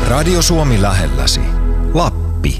Radio Suomi lähelläsi. Lappi.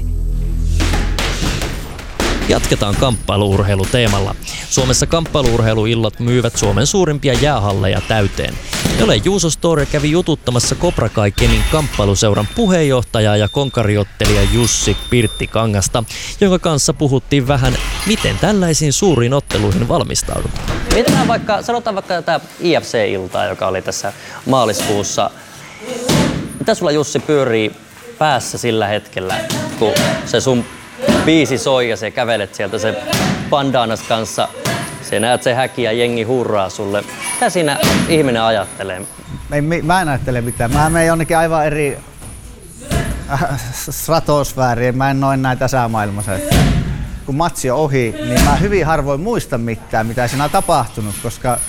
Jatketaan kamppailu-urheiluteemalla. Suomessa kamppailu-urheiluillat myyvät Suomen suurimpia jäähalleja täyteen. Jolle Juuso Store kävi jututtamassa Cobra Kai Kemin kamppailuseuran puheenjohtajaa ja konkariottelija Jussi Pirttikangasta, jonka kanssa puhuttiin vähän, miten tällaisiin suuriin otteluihin valmistaudutaan. Mietitään sanotaan vaikka tätä IFC-iltaa, joka oli tässä maaliskuussa. Mitä sulla, Jussi, pyörii päässä sillä hetkellä, kun se sun biisi soi ja sä kävelet sieltä se bandaanas kanssa, sä näet se häki ja jengi hurraa sulle. Mitä siinä ihminen ajattelee? Mä en ajattele mitään. Mä menen jonnekin aivan eri stratosfääriin. Mä en noin näin tässä maailmassa. Kun matsi on ohi, niin mä hyvin harvoin muista mitään, mitä siinä on tapahtunut, koska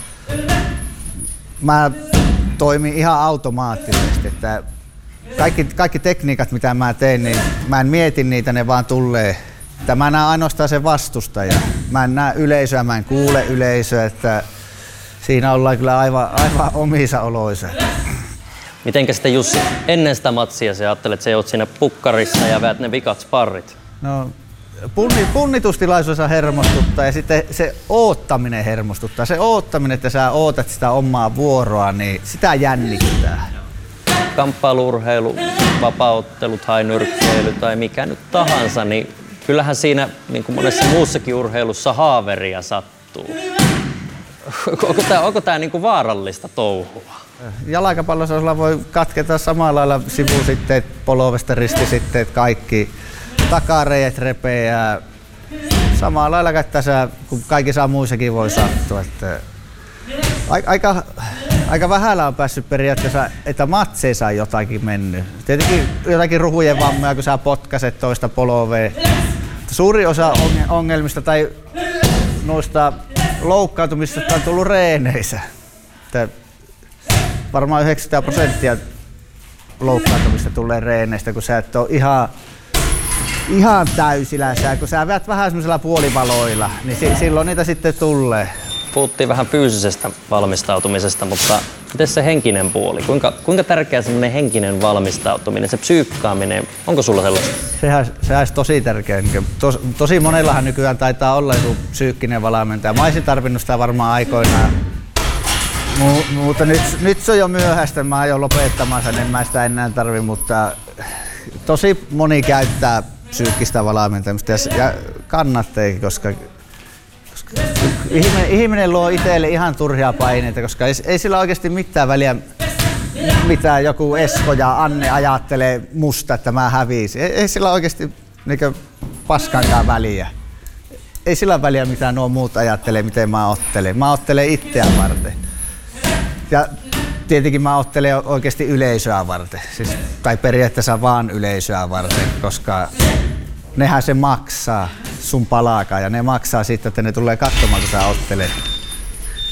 mä toimin ihan automaattisesti. Että kaikki tekniikat, mitä mä teen, niin mä en mieti niitä, ne vaan tulee. Mä näen ainoastaan sen vastustajan. Mä en näe yleisöä, mä en kuule yleisöä, että siinä ollaan kyllä aivan omissa oloissa. Mitenkä sitten, Jussi, ennen sitä matsia sä ajattelet, että sä oot siinä pukkarissa ja väät ne vikat sparrit? No, punnitustilaisuus hermostuttaa ja sitten se oottaminen hermostuttaa. Se oottaminen, että sä ootat sitä omaa vuoroa, niin sitä jännittää. Kamppailu-urheilu, vapauttelut, hainyrkkeily tai mikä nyt tahansa, niin kyllähän siinä, niin kuin monessa muussakin urheilussa, haaveria sattuu. Onko tämä niin kuin vaarallista touhua? Jalkapallossa sulla voi katketa samalla lailla sivusitteet, polovesta ristisitteet, kaikki. Takareet repeää. Samalla lailla kuin tässä, kun kaikissa muissakin voi sattua. Että aika vähällä on päässyt periaatteessa, että matseissa on jotakin mennyt. Tietenkin jotakin ruhujen vammoja, kun sä potkaset toista polovea. Suuri osa ongelmista tai noista loukkaantumisista on tullut reeneissä. Että varmaan 90% loukkaantumista tulee reeneistä, kun sä et ole ihan täysillä. Kun sä väät vähän semmoisella puolivaloilla, niin silloin niitä sitten tulee. Puhuttiin vähän fyysisestä valmistautumisesta, mutta miten se henkinen puoli? Kuinka tärkeä semmoinen henkinen valmistautuminen, se psyykkaaminen, onko sulla sellaista? Sehän olisi tosi tärkeä. Tosi monellahan nykyään taitaa olla joku psyykkinen valmentaja. Mä olisin tarvinnut sitä varmaan aikoinaan. Mutta nyt se on jo myöhäistä, mä oon jo lopettamassa, en mä sitä enää tarvi, mutta tosi moni käyttää psyykkistä valmentamista ja kannattaakin, koska ihminen luo itselle ihan turhia paineita, koska ei sillä oikeasti mitään väliä, mitä joku Esko ja Anne ajattelee musta, että mä hävisin. Ei sillä oikeasti paskankaan väliä. Ei sillä väliä, mitä nuo muut ajattelee, miten mä ottelen. Mä ottelen itseä varten. Ja tietenkin mä ottelen oikeasti yleisöä varten. Tai periaatteessa vaan yleisöä varten, koska nehän se maksaa sun palaakaan ja ne maksaa siitä, että ne tulee katsomaan, kun sä ottelet.